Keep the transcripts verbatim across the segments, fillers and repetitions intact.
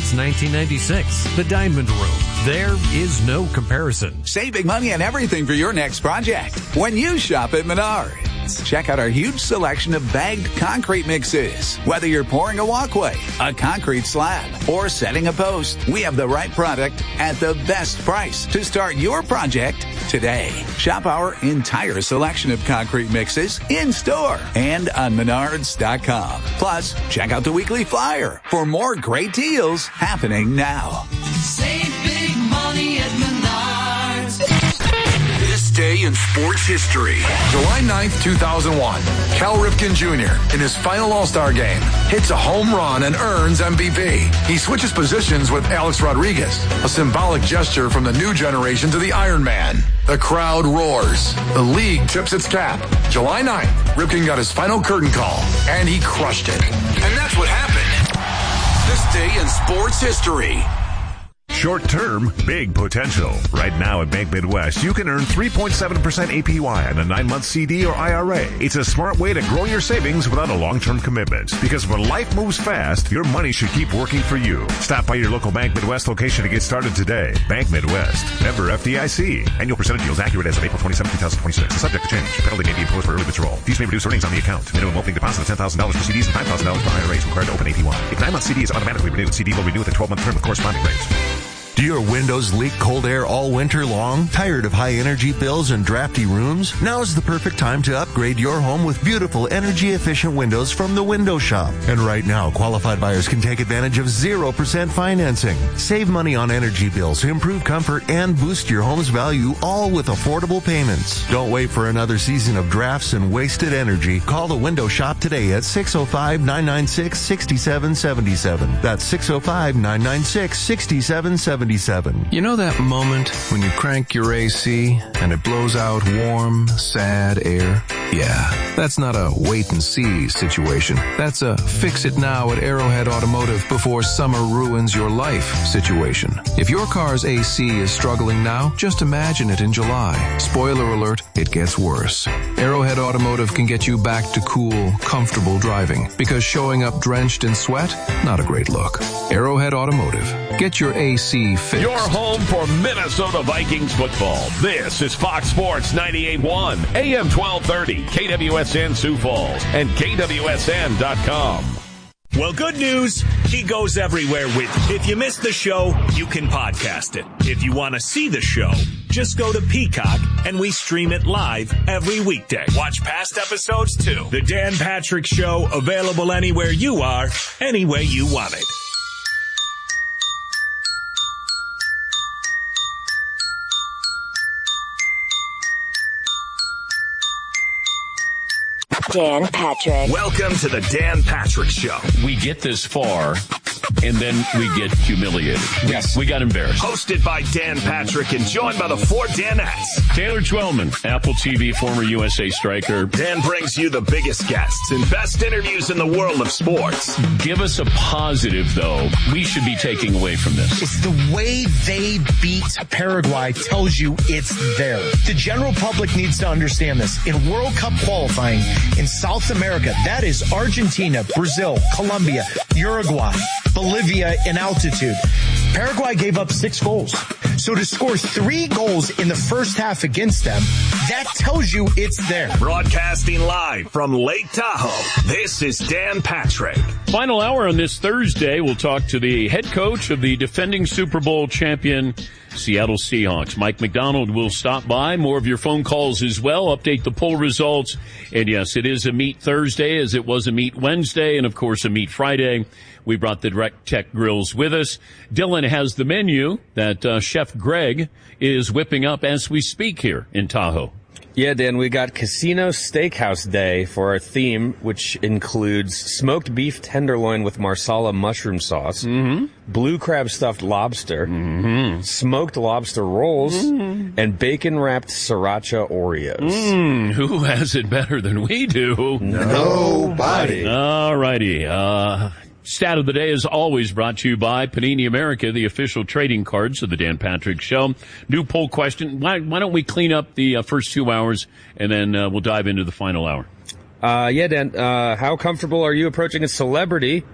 since nineteen ninety-six. The Diamond Room. There is no comparison. Save big money on everything for your next project when you shop at Menards. Check out our huge selection of bagged concrete mixes. Whether you're pouring a walkway, a concrete slab, or setting a post, we have the right product at the best price to start your project today. Shop our entire selection of concrete mixes in store and on menards dot com. Plus, check out the weekly flyer for more great deals happening now. Save big money at Menards. This day in sports history. July ninth, two thousand one. Cal Ripken Junior, in his final All-Star game, hits a home run and earns M V P. He switches positions with Alex Rodriguez, a symbolic gesture from the new generation to the Iron Man. The crowd roars. The league tips its cap. July ninth, Ripken got his final curtain call, and he crushed it. And that's what happened. This day in sports history. Short term, big potential. Right now at Bank Midwest, you can earn three point seven percent A P Y on a nine-month C D or I R A. It's a smart way to grow your savings without a long-term commitment. Because when life moves fast, your money should keep working for you. Stop by your local Bank Midwest location to get started today. Bank Midwest. Member F D I C. Annual percentage yields accurate as of April twenty-seventh, twenty twenty-six. Subject to change. Penalty may be imposed for early withdrawal. Fees may reduce earnings on the account. Minimum opening deposit of ten thousand dollars for C Ds and five thousand dollars for I R As required to open A P Y. If nine-month C D is automatically renewed, C D will renew with a twelve-month term with corresponding rates. Do your windows leak cold air all winter long? Tired of high energy bills and drafty rooms? Now's the perfect time to upgrade your home with beautiful energy efficient windows from the Window Shop. And right now, qualified buyers can take advantage of zero percent financing. Save money on energy bills, improve comfort, and boost your home's value, all with affordable payments. Don't wait for another season of drafts and wasted energy. Call the Window Shop today at six oh five, nine nine six, six seven seven seven. That's six oh five, nine nine six, six seven seven seven. You know that moment when you crank your A C and it blows out warm, sad air? Yeah, that's not a wait and see situation. That's a fix it now at Arrowhead Automotive before summer ruins your life situation. If your car's A C is struggling now, just imagine it in July. Spoiler alert, it gets worse. Arrowhead Automotive can get you back to cool, comfortable driving because showing up drenched in sweat, not a great look. Arrowhead Automotive. Get your A C fixed. Your home for Minnesota Vikings football. This is Fox Sports ninety-eight point one, A M twelve thirty, K W S N Sioux Falls, and K W S N dot com. Well, good news. He goes everywhere with you. If you missed the show, you can podcast it. If you want to see the show, just go to Peacock, and we stream it live every weekday. Watch past episodes, too. The Dan Patrick Show, available anywhere you are, any way you want it. Dan Patrick. Welcome to the Dan Patrick Show. We get this far, and then we get humiliated. Yes. We got embarrassed. Hosted by Dan Patrick and joined by the four Danettes. Taylor Twellman, Apple T V, former U S A striker. Dan brings you the biggest guests and best interviews in the world of sports. Give us a positive, though, we should be taking away from this. It's the way they beat Paraguay tells you it's there. The general public needs to understand this. In World Cup qualifying in South America, that is Argentina, Brazil, Colombia, Uruguay, Bolivia in altitude. Paraguay gave up six goals. So to score three goals in the first half against them, that tells you it's there. Broadcasting live from Lake Tahoe, this is Dan Patrick. Final hour on this Thursday, we'll talk to the head coach of the defending Super Bowl champion Seattle Seahawks. Mike McDonald will stop by. More of your phone calls as well. Update the poll results. And yes, it is a Meet Thursday as it was a Meet Wednesday and, of course, a Meet Friday. We brought the Direct Tech Grills with us. Dylan has the menu that uh, Chef Greg is whipping up as we speak here in Tahoe. Yeah, Dan, we got Casino Steakhouse Day for our theme, which includes smoked beef tenderloin with marsala mushroom sauce, mm-hmm. blue crab stuffed lobster, mm-hmm. smoked lobster rolls, mm-hmm. and bacon-wrapped sriracha Oreos. Mm, who has it better than we do? Nobody. All righty. Uh, Stat of the day is always brought to you by Panini America, the official trading cards of the Dan Patrick Show. New poll question. Why, why don't we clean up the uh, first two hours, and then uh, we'll dive into the final hour. Uh, yeah, Dan, uh, how comfortable are you approaching a celebrity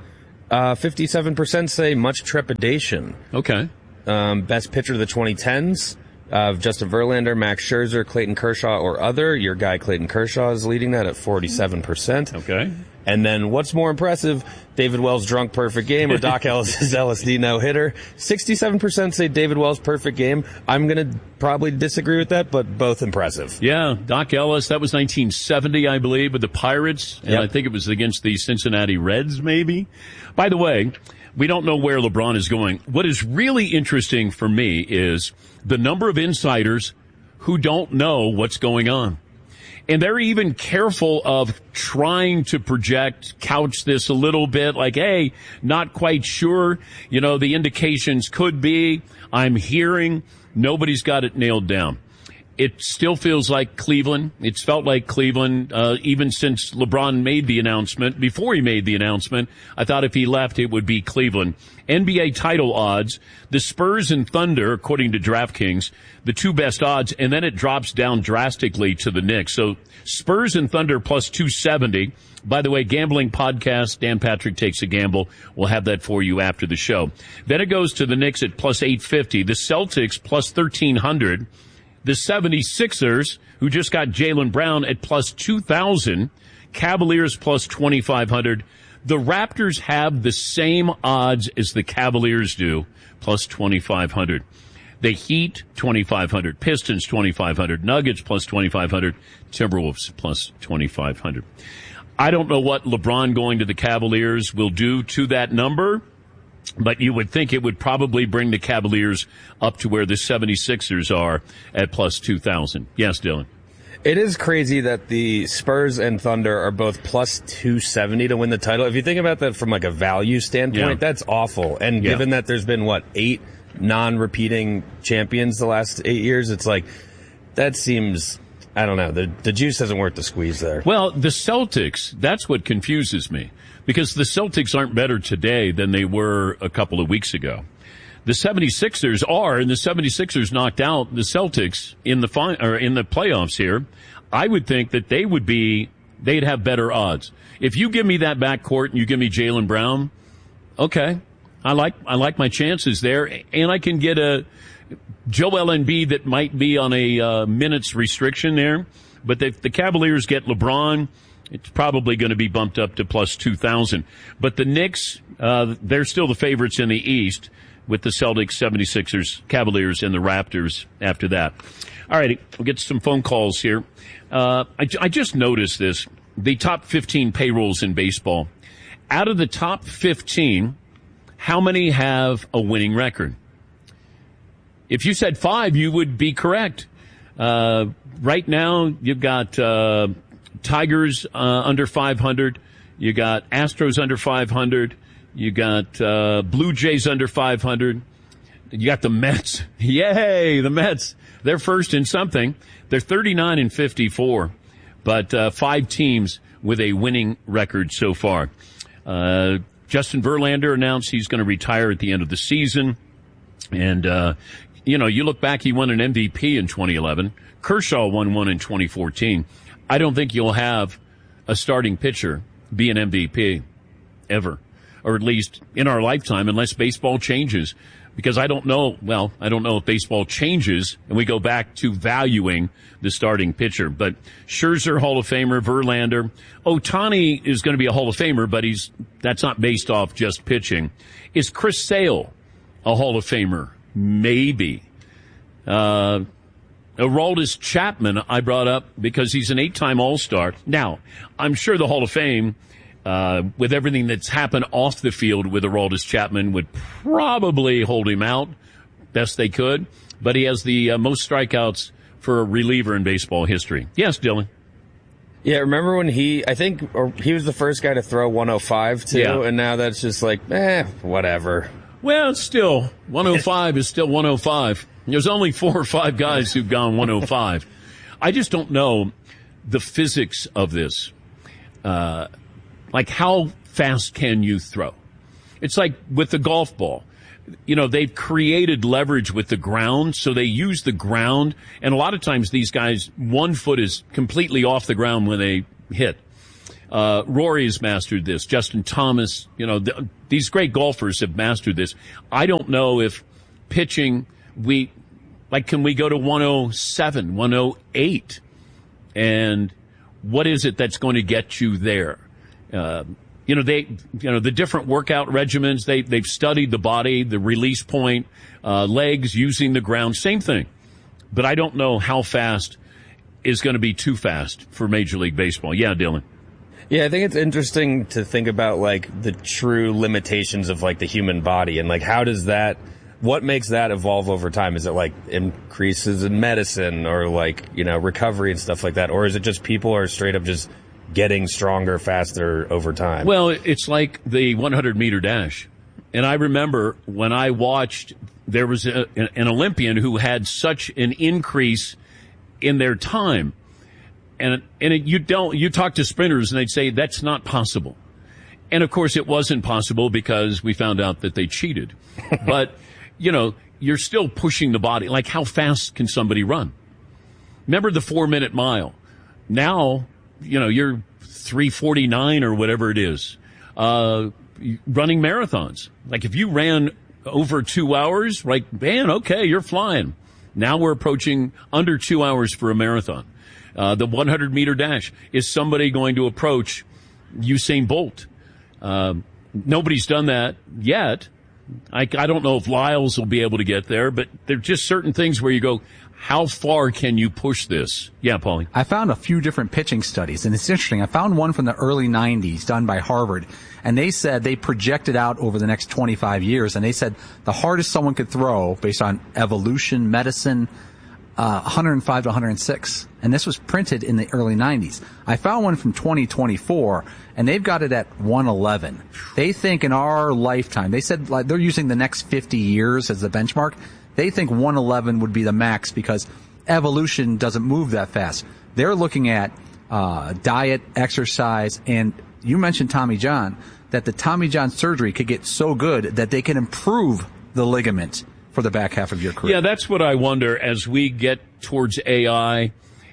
Uh, fifty-seven percent say much trepidation. Okay. Um, best pitcher of the twenty tens. Uh, Justin Verlander, Max Scherzer, Clayton Kershaw, or other. Your guy Clayton Kershaw is leading that at forty-seven percent. Okay. And then what's more impressive, David Wells' drunk perfect game or Doc Ellis' L S D no-hitter? sixty-seven percent say David Wells' perfect game. I'm going to probably disagree with that, but both impressive. Yeah, Doc Ellis, that was nineteen seventy, I believe, with the Pirates. And Yep. I think it was against the Cincinnati Reds, maybe. By the way, we don't know where LeBron is going. What is really interesting for me is the number of insiders who don't know what's going on. And they're even careful of trying to project, couch this a little bit like, hey, not quite sure. You know, the indications could be, I'm hearing, nobody's got it nailed down. It still feels like Cleveland. It's felt like Cleveland, uh, even since LeBron made the announcement. Before he made the announcement, I thought if he left, it would be Cleveland. N B A title odds, the Spurs and Thunder, according to DraftKings, the two best odds, and then it drops down drastically to the Knicks. So Spurs and Thunder plus two seventy. By the way, gambling podcast, Dan Patrick Takes a Gamble. We'll have that for you after the show. Then it goes to the Knicks at plus eight fifty. The Celtics plus thirteen hundred. The seventy-sixers, who just got Jaylen Brown at plus two thousand. Cavaliers plus twenty-five hundred. The Raptors have the same odds as the Cavaliers do, plus twenty-five hundred. The Heat, twenty-five hundred. Pistons, twenty-five hundred. Nuggets, plus twenty-five hundred. Timberwolves, plus twenty-five hundred. I don't know what LeBron going to the Cavaliers will do to that number, but you would think it would probably bring the Cavaliers up to where the seventy-sixers are at plus two thousand. Yes, Dylan. It is crazy that the Spurs and Thunder are both plus two seventy to win the title. If you think about that from like a value standpoint, Yeah. that's awful. And Yeah. given that there's been, what, eight non-repeating champions the last eight years, it's like, that seems, I don't know, the, the juice isn't worth the squeeze there. Well, the Celtics, that's what confuses me. Because the Celtics aren't better today than they were a couple of weeks ago. The seventy-sixers are, and the seventy-sixers knocked out the Celtics in the fi- or in the playoffs here. I would think that they would be, they'd have better odds. If you give me that backcourt and you give me Jaylen Brown, okay, I like I like my chances there, and I can get a Joel Embiid that might be on a uh, minutes restriction there. But if the Cavaliers get LeBron, it's probably going to be bumped up to plus two thousand. But the Knicks, uh, they're still the favorites in the East, with the Celtics, seventy-sixers, Cavaliers, and the Raptors after that. All right, we'll get some phone calls here. Uh, I, I just noticed this. The top fifteen payrolls in baseball. Out of the top fifteen, how many have a winning record? If you said five, you would be correct. Uh, right now, you've got uh, Tigers uh, under five hundred. You got Astros under five hundred. You got uh, Blue Jays under five hundred. You got the Mets. Yay, the Mets. They're first in something. They're thirty-nine and fifty-four, but uh, five teams with a winning record so far. Uh, Justin Verlander announced he's going to retire at the end of the season. And, uh, you know, you look back, he won an M V P in twenty eleven. Kershaw won one in twenty fourteen. I don't think you'll have a starting pitcher be an M V P ever. Or at least in our lifetime, unless baseball changes. Because I don't know, well, I don't know if baseball changes and we go back to valuing the starting pitcher. But Scherzer, Hall of Famer, Verlander. Ohtani is going to be a Hall of Famer, but he's that's not based off just pitching. Is Chris Sale a Hall of Famer? Maybe. Uh, Aroldis Chapman I brought up because he's an eight-time All-Star. Now, I'm sure the Hall of Fame, Uh, with everything that's happened off the field with Aroldis Chapman, would probably hold him out best they could. But he has the uh, most strikeouts for a reliever in baseball history. Yes, Dylan. Yeah, remember when he, I think or he was the first guy to throw one oh five too, Yeah. and now that's just like, eh, whatever. Well, it's still, one oh five is still one oh five. There's only four or five guys who've gone one oh five. I just don't know the physics of this. Uh, Like, how fast can you throw? It's like with the golf ball. You know, they've created leverage with the ground, so they use the ground. And a lot of times these guys, one foot is completely off the ground when they hit. Uh, Rory's mastered this. Justin Thomas, you know, th- these great golfers have mastered this. I don't know if pitching, we, like, can we go to one oh seven, one oh eight? And what is it that's going to get you there? Uh, you know, they, you know, the different workout regimens, they, they've studied the body, the release point, uh, legs, using the ground, same thing. But I don't know how fast is going to be too fast for Major League Baseball. Yeah, Dylan. Yeah, I think it's interesting to think about, like, the true limitations of, like, the human body and, like, how does that, what makes that evolve over time? Is it, like, increases in medicine or, like, you know, recovery and stuff like that? Or is it just people are straight up just getting stronger, faster over time? Well, it's like the one hundred meter dash. And I remember when I watched, there was a, an Olympian who had such an increase in their time. And and it, you don't you talk to sprinters and they'd say that's not possible, and of course it wasn't possible because we found out that they cheated. But you know, you're still pushing the body. Like, how fast can somebody run? Remember the four minute mile? Now, you know, you're three forty-nine or whatever it is. Uh, running marathons. Like, if you ran over two hours, like, man, okay, you're flying. Now we're approaching under two hours for a marathon. Uh, the one hundred meter dash. Is somebody going to approach Usain Bolt? Uh, nobody's done that yet. I, I don't know if Lyles will be able to get there, but there are just certain things where you go, how far can you push this? Yeah, Paulie. I found a few different pitching studies, and it's interesting. I found one from the early nineties done by Harvard, and they said they projected out over the next twenty-five years, and they said the hardest someone could throw based on evolution, medicine, Uh, one oh five to one oh six, and this was printed in the early nineties. I found one from twenty twenty-four, and they've got it at one eleven. They think in our lifetime, they said, like, they're using the next fifty years as the benchmark. They think one eleven would be the max because evolution doesn't move that fast. They're looking at uh, diet, exercise, and you mentioned Tommy John, that the Tommy John surgery could get so good that they can improve the ligament for the back half of your career. Yeah, that's what I wonder as we get towards A I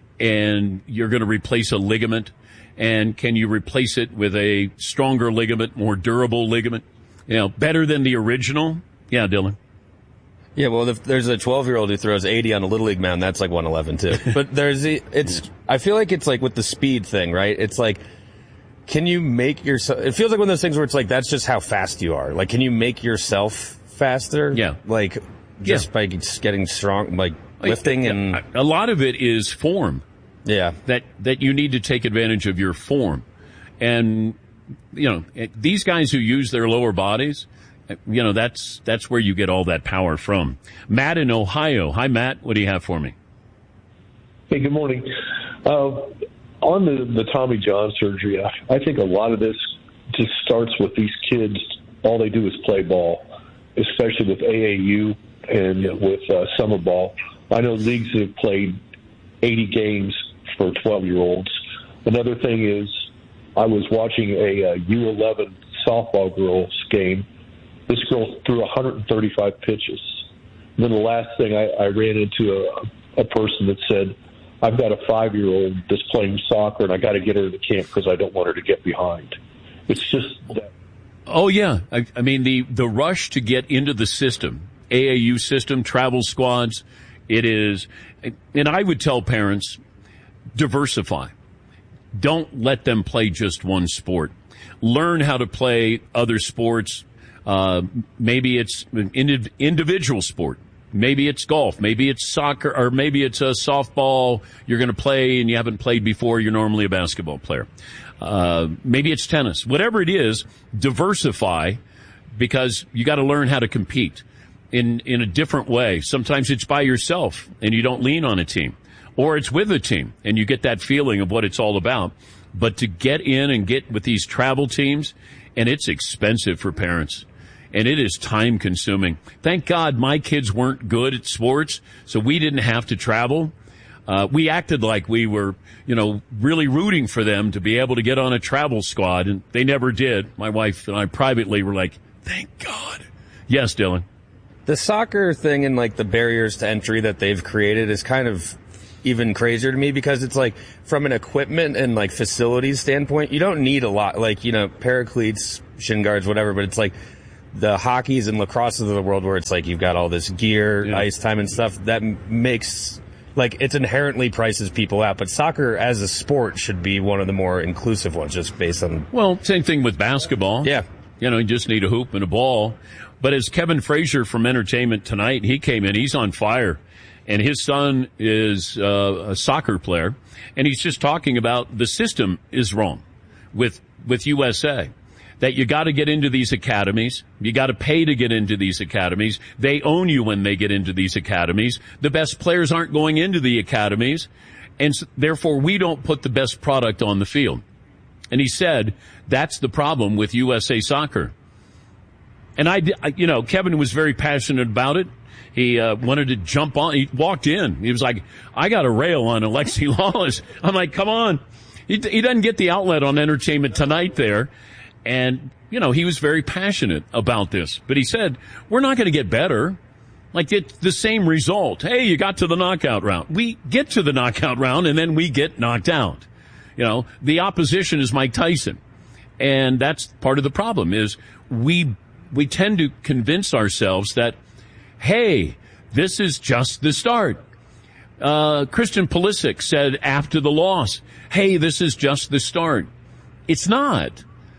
and you're going to replace a ligament, and can you replace it with a stronger ligament, more durable ligament, you know, better than the original? Yeah, Dylan. Yeah, well, if there's a twelve-year-old who throws eighty on a Little League mound, that's like one eleven too. But there's the, it's, I feel like it's like with the speed thing, right? It's like, can you make yourself, it feels like one of those things where it's like, that's just how fast you are. Like, can you make yourself faster? Yeah. Like, just yeah. by just getting strong, like lifting and... A lot of it is form. Yeah. That, that you need to take advantage of your form. And, you know, these guys who use their lower bodies, you know, that's, that's where you get all that power from. Matt in Ohio. Hi, Matt. What do you have for me? Hey, good morning. Uh, on the, the Tommy John surgery, I, I think a lot of this just starts with these kids. All they do is play ball, especially with A A U. And with uh, summer ball. I know leagues have played eighty games for twelve-year-olds. Another thing is I was watching a uh, U eleven softball girls game. This girl threw one hundred thirty-five pitches. And then the last thing, I, I ran into a, a person that said, I've got a five-year-old that's playing soccer, and I got to get her to camp because I don't want her to get behind. It's just that. Oh, yeah. I, I mean, the, the rush to get into the system, A A U system, travel squads, it is, and I would tell parents, diversify. Don't let them play just one sport. Learn how to play other sports. Uh, maybe it's an indiv- individual sport. Maybe it's golf. Maybe it's soccer, or maybe it's a softball you're going to play and you haven't played before. You're normally a basketball player. Uh, maybe it's tennis. Whatever it is, diversify, because you got to learn how to compete in, in a different way. Sometimes it's by yourself and you don't lean on a team, or it's with a team and you get that feeling of what it's all about. But to get in and get with these travel teams, and it's expensive for parents, and it is time consuming. Thank God my kids weren't good at sports, so we didn't have to travel. Uh, we acted like we were, you know, really rooting for them to be able to get on a travel squad, and they never did. My wife and I privately were like, thank God. Yes, Dylan. The soccer thing and, like, the barriers to entry that they've created is kind of even crazier to me because it's like from an equipment and like facilities standpoint, you don't need a lot, like, you know, paracletes, shin guards, whatever, but it's like the hockeys and lacrosses of the world where it's like you've got all this gear, yeah. ice time and stuff that makes, like, it's inherently prices people out. But soccer as a sport should be one of the more inclusive ones just based on... Well, same thing with basketball. Yeah. You know, you just need a hoop and a ball. But as Kevin Frazier from Entertainment Tonight, he came in, he's on fire. And his son is uh, a soccer player. And he's just talking about the system is wrong with with U S A. That you got to get into these academies. You got to pay to get into these academies. They own you when they get into these academies. The best players aren't going into the academies. And so, therefore, we don't put the best product on the field. And he said, that's the problem with U S A Soccer. And I, you know, Kevin was very passionate about it. He uh, wanted to jump on. He walked in. He was like, I got a rail on Alexi Lawless. I'm like, come on. He, he doesn't get the outlet on Entertainment Tonight there. And, you know, he was very passionate about this. But he said, we're not going to get better. Like, it's the same result. Hey, you got to the knockout round. We get to the knockout round, and then we get knocked out. You know, the opposition is Mike Tyson. And that's part of the problem is we we tend to convince ourselves that, hey, this is just the start. Uh, Christian Pulisic said after the loss, hey, this is just the start. It's not.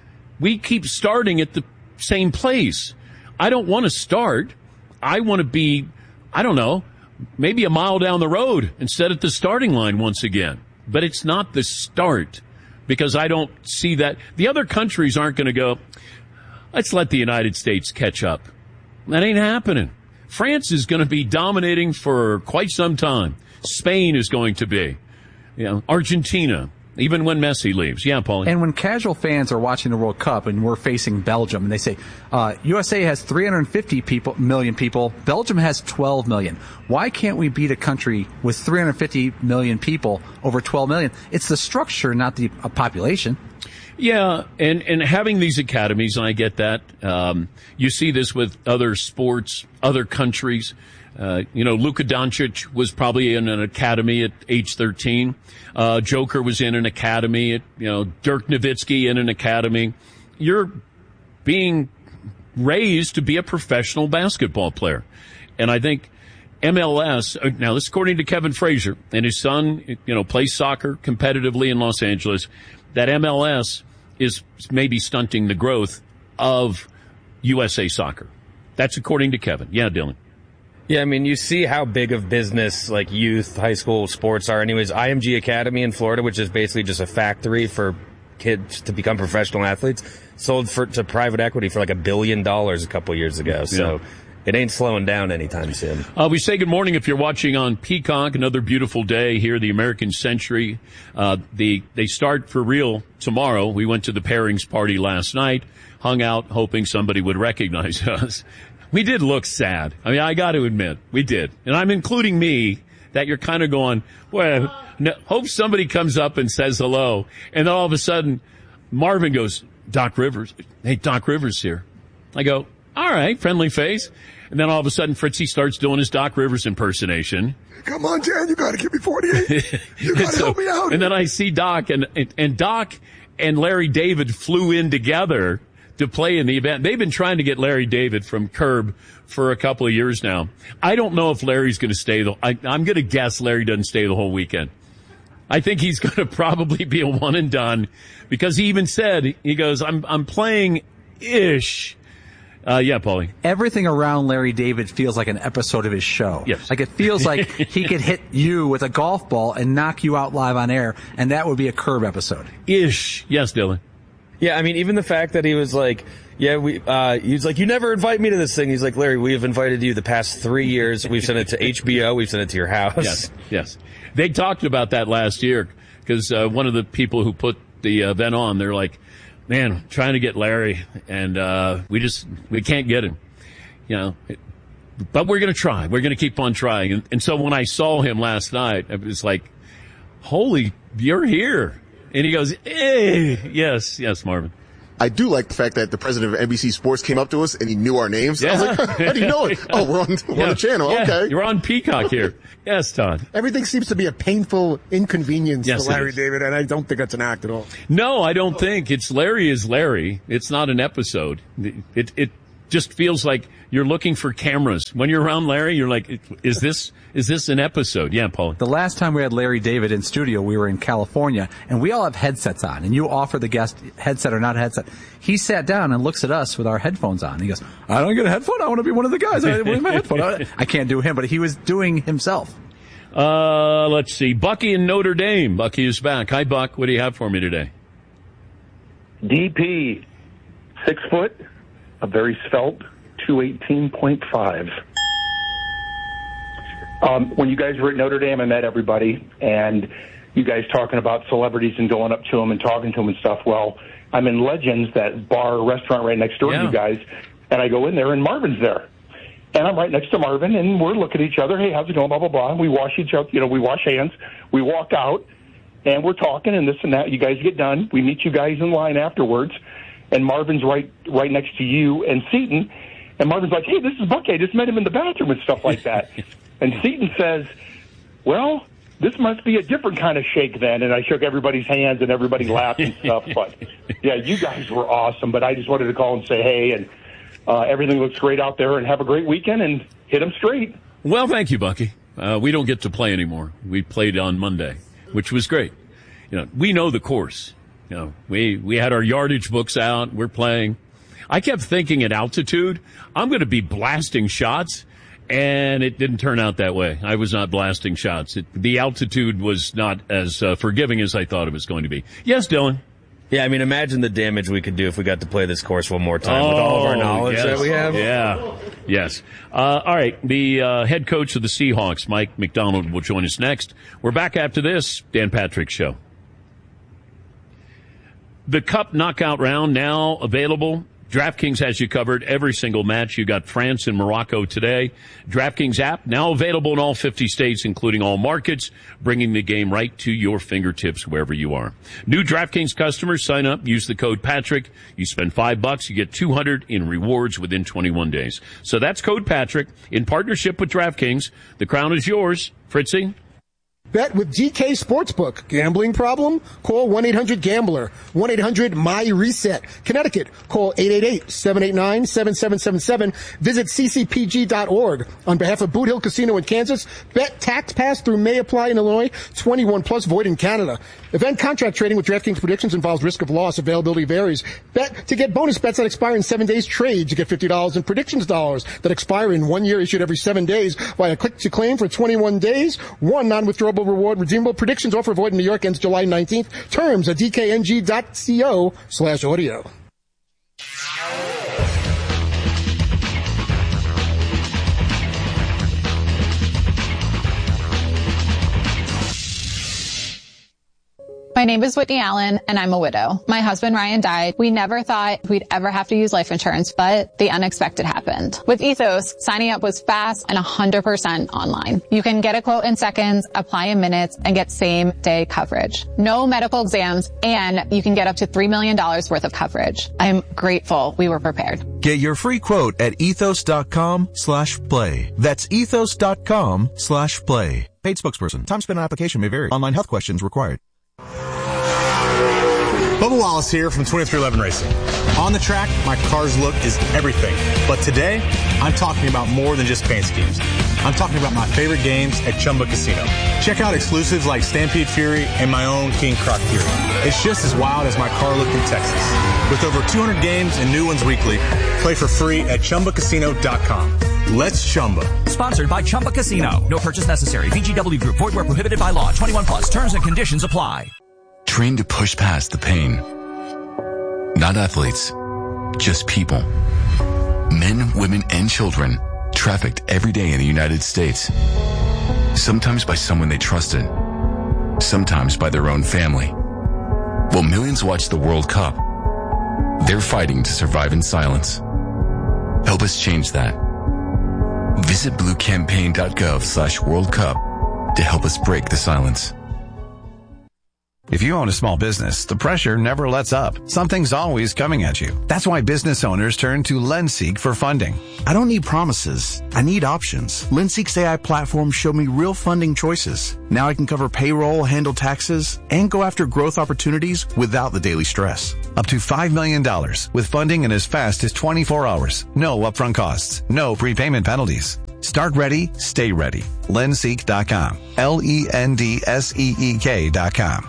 We keep starting at the same place. I don't want to start. I want to be, I don't know, maybe a mile down the road instead at the starting line once again. But it's not the start because I don't see that. The other countries aren't going to go, let's let the United States catch up. That ain't happening. France is going to be dominating for quite some time. Spain is going to be. You know, Argentina. Even when Messi leaves. Yeah, Paulie. And when casual fans are watching the World Cup and we're facing Belgium and they say, uh, U S A has three hundred fifty people, million people. Belgium has twelve million. Why can't we beat a country with three hundred fifty million people over twelve million? It's the structure, not the uh, population. Yeah, and, and having these academies, and I get that. Um, you see this with other sports, other countries. Uh, you know, Luka Doncic was probably in an academy at age thirteen. Uh, Joker was in an academy at, you know, Dirk Nowitzki in an academy. You're being raised to be a professional basketball player. And I think M L S, now this is according to Kevin Frazier, and his son, you know, plays soccer competitively in Los Angeles, that M L S is maybe stunting the growth of U S A Soccer. That's according to Kevin. Yeah, Dylan. Yeah, I mean, you see how big of business, like, youth, high school sports are. Anyways, I M G Academy in Florida, which is basically just a factory for kids to become professional athletes, sold for to private equity for like a billion dollars a couple years ago. So yeah. It ain't slowing down anytime soon. Uh, we say good morning if you're watching on Peacock. Another beautiful day here, the American Century. Uh, the they start for real tomorrow. We went to the pairings party last night, hung out, hoping somebody would recognize us. We did look sad. I mean, I got to admit, we did. And I'm including me, that you're kind of going, well, no, hope somebody comes up and says hello. And then all of a sudden, Marvin goes, Doc Rivers. Hey, Doc Rivers here. I go, all right, friendly face. And then all of a sudden, Fritzy starts doing his Doc Rivers impersonation. Come on, Dan, you got to give me forty-eight. You got to so, help me out. And then I see Doc, and, and, and Doc and Larry David flew in together to play in the event. They've been trying to get Larry David from Curb for a couple of years now. I don't know if Larry's going to stay. The, I, I'm going to guess Larry doesn't stay the whole weekend. I think he's going to probably be a one and done because he even said, he goes, I'm, I'm playing ish. Uh, yeah, Paulie. Everything around Larry David feels like an episode of his show. Yes. Like it feels like he could hit you with a golf ball and knock you out live on air, and that would be a Curb episode. Ish. Yes, Dylan. Yeah, I mean, even the fact that he was like, yeah, we, uh, he was like, you never invite me to this thing. He's like, Larry, we have invited you the past three years. We've sent it to H B O. We've sent it to your house. Yes, yes. They talked about that last year because uh, one of the people who put the event on, they're like, man, trying to get Larry, and uh, we just, we can't get him. You know, it, but we're going to try. We're going to keep on trying. And, and so when I saw him last night, it was like, holy, you're here. And he goes, hey, yes, yes, Marvin. I do like the fact that the president of N B C Sports came up to us and he knew our names. Yeah. I was like, how do you know it? Oh, we're on, we're yeah. on the channel. Yeah. Okay. You're on Peacock here. Yes, Todd. Everything seems to be a painful inconvenience yes, to Larry David, and I don't think that's an act at all. No, I don't think. It's Larry is Larry. It's not an episode. It, it just feels like you're looking for cameras. When you're around Larry, you're like, is this, is this an episode? Yeah, Paul. The last time we had Larry David in studio, we were in California, and we all have headsets on, and you offer the guest headset or not headset. He sat down and looks at us with our headphones on. He goes, I don't get a headphone. I want to be one of the guys. I want my headphone. I can't do him, but he was doing himself. Uh, let's see. Bucky in Notre Dame. Bucky is back. Hi, Buck. What do you have for me today? D P, six foot, a very svelte, two eighteen point five. Um, when you guys were at Notre Dame, I met everybody, and you guys talking about celebrities and going up to them and talking to them and stuff. Well, I'm in Legends, that bar restaurant right next door yeah. to you guys, and I go in there, and Marvin's there. And I'm right next to Marvin, and we're looking at each other. Hey, how's it going? Blah, blah, blah. And we wash each other, you know, we wash hands. We walk out, and we're talking and this and that. You guys get done. We meet you guys in line afterwards, and Marvin's right right next to you and Seton. And Marvin's like, hey, this is Bucky. I just met him in the bathroom and stuff like that. And Seton says, well, this must be a different kind of shake then. And I shook everybody's hands, and everybody laughed and stuff. But, yeah, you guys were awesome. But I just wanted to call and say hey, and Uh, everything looks great out there, and have a great weekend, and hit them straight. Well, thank you, Bucky. Uh, we don't get to play anymore. We played on Monday, which was great. You know, we know the course. You know, we, we had our yardage books out. We're playing. I kept thinking at altitude, I'm going to be blasting shots, and it didn't turn out that way. I was not blasting shots. It, the altitude was not as uh, forgiving as I thought it was going to be. Yes, Dylan. Yeah, I mean, imagine the damage we could do if we got to play this course one more time oh, with all of our knowledge yes. that we have. Yeah, yes. Uh, all right, the uh, head coach of the Seahawks, Mike Macdonald, will join us next. We're back after this Dan Patrick Show. The Cup knockout round now available. DraftKings has you covered every single match. You got France and Morocco today. DraftKings app now available in all fifty states, including all markets, bringing the game right to your fingertips wherever you are. New DraftKings customers sign up, use the code Patrick. You spend five bucks, you get two hundred in rewards within twenty-one days. So that's code Patrick in partnership with DraftKings. The crown is yours. Fritzy? Bet with D K Sportsbook. Gambling problem? Call one eight hundred gambler. one eight hundred M Y reset. Connecticut. Call eight eight eight, seven eight nine, seven seven seven seven. Visit c c p g dot org. On behalf of Boot Hill Casino in Kansas, bet tax pass through may apply in Illinois. twenty-one plus void in Canada. Event contract trading with DraftKings predictions involves risk of loss. Availability varies. Bet to get bonus bets that expire in seven days. Trade to get fifty dollars in predictions dollars that expire in one year, issued every seven days via click to claim for twenty-one days. One non-withdrawable reward redeemable. Predictions offer void in New York ends July nineteenth. Terms at d k n g dot co slash audio. My name is Whitney Allen, and I'm a widow. My husband, Ryan, died. We never thought we'd ever have to use life insurance, but the unexpected happened. With Ethos, signing up was fast and one hundred percent online. You can get a quote in seconds, apply in minutes, and get same-day coverage. No medical exams, and you can get up to three million dollars worth of coverage. I'm grateful we were prepared. Get your free quote at ethos.com slash play. That's ethos.com slash play. Paid spokesperson. Time spent on application may vary. Online health questions required. Bubba Wallace here from twenty-three eleven Racing. On the track, my car's look is everything. But today, I'm talking about more than just paint schemes. I'm talking about my favorite games at Chumba Casino. Check out exclusives like Stampede Fury and my own King Croc Fury. It's just as wild as my car look in Texas. With over two hundred games and new ones weekly, play for free at Chumba Casino dot com. Let's Chumba. Sponsored by Chumba Casino. No purchase necessary. V G W Group. Void where prohibited by law. twenty-one plus. Terms and conditions apply. Trained to push past the pain. Not athletes, just people. Men, women, and children trafficked every day in the United States. Sometimes by someone they trusted. Sometimes by their own family. While millions watch the World Cup, they're fighting to survive in silence. Help us change that. Visit bluecampaign.gov slash World Cup to help us break the silence. If you own a small business, the pressure never lets up. Something's always coming at you. That's why business owners turn to LendSeek for funding. I don't need promises. I need options. LendSeek's A I platform showed me real funding choices. Now I can cover payroll, handle taxes, and go after growth opportunities without the daily stress. Up to five million dollars with funding in as fast as twenty-four hours. No upfront costs. No prepayment penalties. Start ready, stay ready. LendSeek dot com. L E N D S E E K dot com.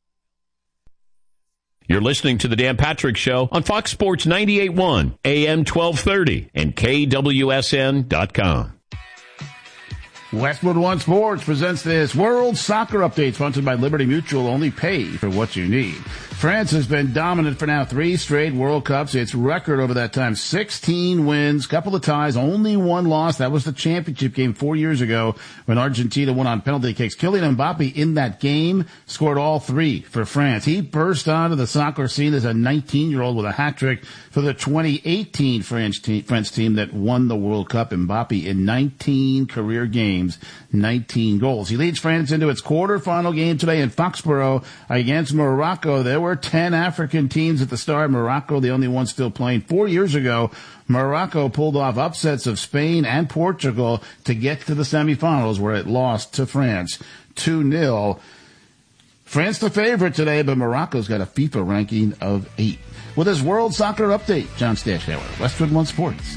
You're listening to the Dan Patrick Show on Fox Sports ninety-eight point one, A M twelve thirty, and K W S N dot com. Westwood One Sports presents this World Soccer Update, sponsored by Liberty Mutual. Only pay for what you need. France has been dominant for now three straight World Cups. Its record over that time, sixteen wins, couple of ties, only one loss. That was the championship game four years ago when Argentina won on penalty kicks. Kylian Mbappe in that game scored all three for France. He burst onto the soccer scene as a nineteen-year-old with a hat-trick for the twenty eighteen French team, French team that won the World Cup. Mbappe in nineteen career games, nineteen goals. He leads France into its quarterfinal game today in Foxborough against Morocco. There were ten African teams at the start. Morocco, the only one still playing. Four years ago, Morocco pulled off upsets of Spain and Portugal to get to the semifinals, where it lost to France two nil. France the favorite today, but Morocco's got a FIFA ranking of eight. With his World Soccer Update, John Stashauer, Westwood One Sports.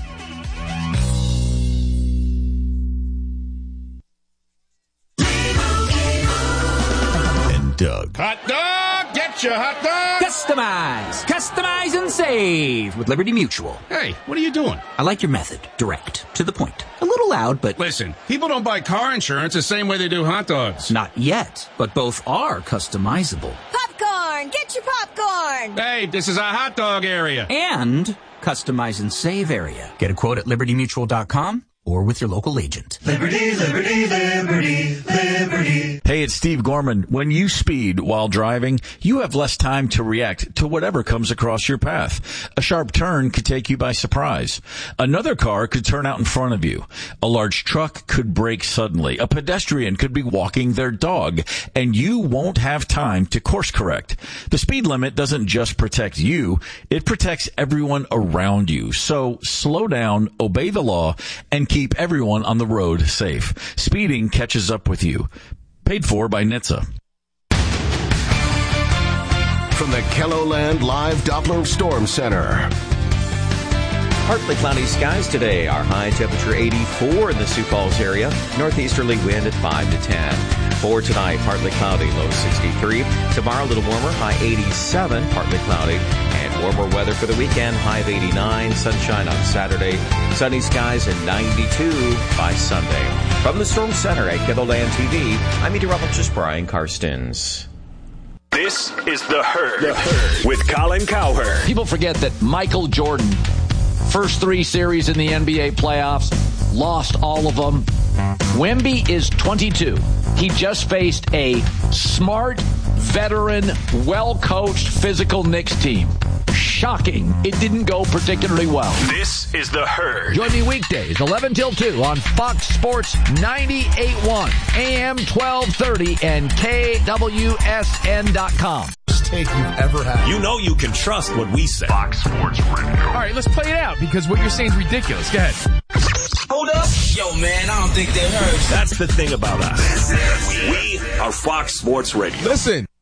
Doug. Hot dog! Get your hot dog! Customize! Customize and save with Liberty Mutual. Hey, what are you doing? I like your method. Direct. To the point. A little loud, but... Listen, people don't buy car insurance the same way they do hot dogs. Not yet, but both are customizable. Popcorn! Get your popcorn! Hey, this is our hot dog area. And customize and save area. Get a quote at liberty mutual dot com. Or with your local agent. Liberty, liberty, liberty, liberty. Hey, it's Steve Gorman. When you speed while driving, you have less time to react to whatever comes across your path. A sharp turn could take you by surprise. Another car could turn out in front of you. A large truck could brake suddenly. A pedestrian could be walking their dog, and you won't have time to course correct. The speed limit doesn't just protect you, it protects everyone around you. So slow down, obey the law, and keep Keep everyone on the road safe. Speeding catches up with you. Paid for by N H T S A. From the Kelloland Live Doppler Storm Center. Partly cloudy skies today. Our high temperature eighty-four in the Sioux Falls area. Northeasterly wind at five to ten. For tonight, partly cloudy, low sixty-three. Tomorrow, a little warmer, high eighty-seven, partly cloudy. And warmer weather for the weekend, high of eighty-nine. Sunshine on Saturday. Sunny skies and ninety-two by Sunday. From the Storm Center at Kelloland T V, I'm meteorologist Brian Karstens. This is The Herd, the Herd. With Colin Cowherd. People forget that Michael Jordan, first three series in the N B A playoffs, lost all of them. Wemby is twenty-two. He just faced a smart, veteran, well-coached, physical Knicks team. Shocking. It didn't go particularly well. This is The Herd. Join me weekdays, eleven till two on Fox Sports ninety-eight point one, A M twelve thirty, and K W S N dot com. Take you've ever had. You know you can trust what we say. Fox Sports Radio. All right, let's play it out because what you're saying is ridiculous. Go ahead. Hold up. Yo, man, I don't think that hurts. That's the thing about us. We are Fox Sports Radio. Listen.